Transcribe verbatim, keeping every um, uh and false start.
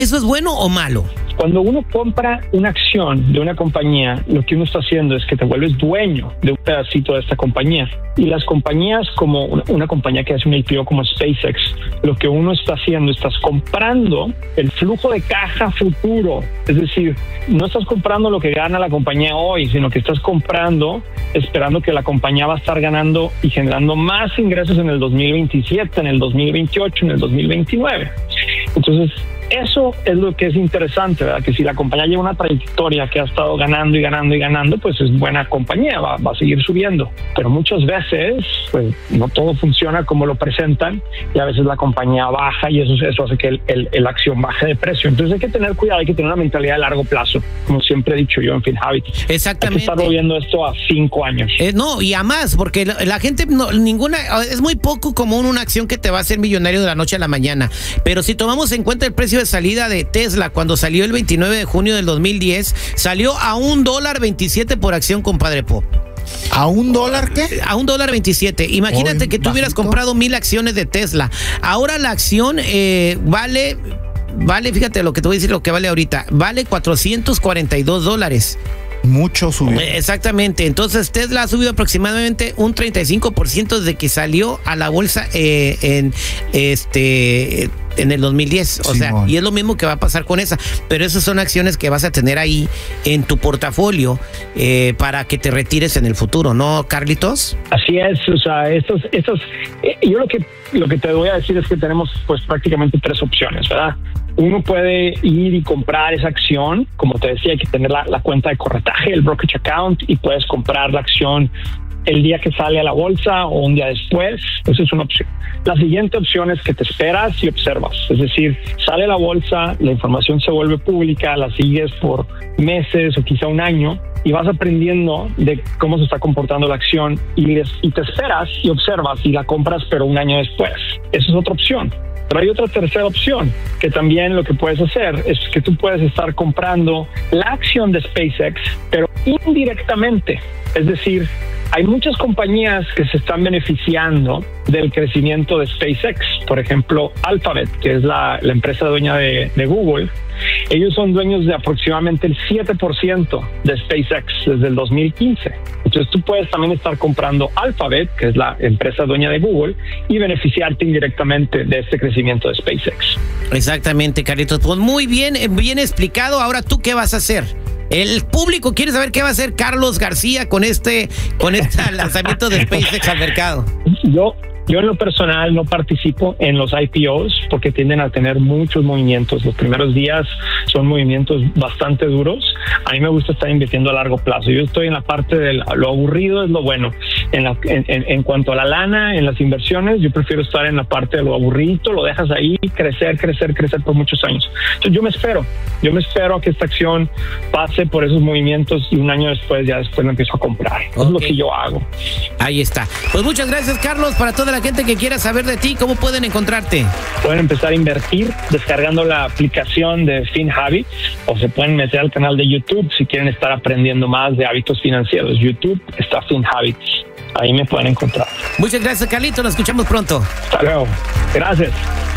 ¿Eso es bueno o malo? Cuando uno compra una acción de una compañía, lo que uno está haciendo es que te vuelves dueño de un pedacito de esta compañía. Y las compañías, como una, una compañía que hace un I P O como SpaceX, lo que uno está haciendo, estás comprando el flujo de caja futuro. Es decir, no estás comprando lo que gana la compañía hoy, sino que estás comprando esperando que la compañía va a estar ganando y generando más ingresos en el dos mil veintisiete, en el dos mil veintiocho, en el dos mil veintinueve. Entonces, eso es lo que es interesante, ¿verdad? Que si la compañía lleva una trayectoria que ha estado ganando y ganando y ganando, pues es buena compañía, va, va a seguir subiendo. Pero muchas veces, pues no todo funciona como lo presentan y a veces la compañía baja y eso, eso hace que el, el, el acción baje de precio. Entonces hay que tener cuidado, hay que tener una mentalidad de largo plazo, como siempre he dicho yo en FinHabit. Exactamente. Hay que estar viendo esto a cinco años. Eh, no, y a más, porque la, la gente, no, ninguna, es muy poco común una acción que te va a hacer millonario de la noche a la mañana. Pero si tomamos en cuenta el precio de salida de Tesla, cuando salió el veintinueve de junio del dos mil diez, salió a un dólar veintisiete por acción, compadre Pop. ¿A un dólar qué? A un dólar veintisiete. Imagínate Oy, que tú hubieras bajito. comprado mil acciones de Tesla. Ahora la acción eh, vale, vale, fíjate lo que te voy a decir, lo que vale ahorita, vale cuatrocientos cuarenta y dos dólares. Mucho subió. Exactamente, entonces Tesla ha subido aproximadamente un treinta y cinco por ciento desde que salió a la bolsa eh, en este en el dos mil diez, o sea, Simón. y es lo mismo que va a pasar con esa, pero esas son acciones que vas a tener ahí en tu portafolio eh, para que te retires en el futuro, ¿no, Carlitos? Así es, o sea, estos, estos, eh, yo lo que lo que te voy a decir es que tenemos pues prácticamente tres opciones, ¿verdad? Uno puede ir y comprar esa acción, como te decía, hay que tener la, la cuenta de corretaje, el brokerage account, y puedes comprar la acción el día que sale a la bolsa o un día después. Esa es una opción. La siguiente opción es que te esperas y observas, es decir, sale a la bolsa, la información se vuelve pública, la sigues por meses o quizá un año y vas aprendiendo de cómo se está comportando la acción y, les, y te esperas y observas y la compras pero un año después. Esa es otra opción. Pero hay otra tercera opción, que también lo que puedes hacer es que tú puedes estar comprando la acción de SpaceX, pero indirectamente. Es decir, hay muchas compañías que se están beneficiando del crecimiento de SpaceX. Por ejemplo, Alphabet, que es la, la empresa dueña de, de Google. Ellos son dueños de aproximadamente el siete por ciento de SpaceX desde el dos mil quince. Entonces tú puedes también estar comprando Alphabet, que es la empresa dueña de Google, y beneficiarte indirectamente de este crecimiento de SpaceX. Exactamente, Carlitos. Pues muy bien, bien explicado. Ahora, ¿tú qué vas a hacer? El público quiere saber qué va a hacer Carlos García con este, con este lanzamiento de SpaceX al mercado. Yo... Yo en lo personal no participo en los I P Os porque tienden a tener muchos movimientos. Los primeros días son movimientos bastante duros. A mí me gusta estar invirtiendo a largo plazo. Yo estoy en la parte de lo aburrido es lo bueno. En, la, en, en, en cuanto a la lana, en las inversiones, yo prefiero estar en la parte de lo aburrido. Lo dejas ahí crecer, crecer, crecer por muchos años. Entonces yo me espero. Yo me espero a que esta acción pase por esos movimientos y un año después, ya después lo empiezo a comprar. Eso okay. Es lo que yo hago. Ahí está. Pues muchas gracias, Carlos. Para toda la gente que quiera saber de ti, ¿cómo pueden encontrarte? Pueden empezar a invertir descargando la aplicación de FinHabit o se pueden meter al canal de YouTube si quieren estar aprendiendo más de hábitos financieros. YouTube está FinHabit. Ahí me pueden encontrar. Muchas gracias, Carlito. Nos escuchamos pronto. Hasta luego. Gracias.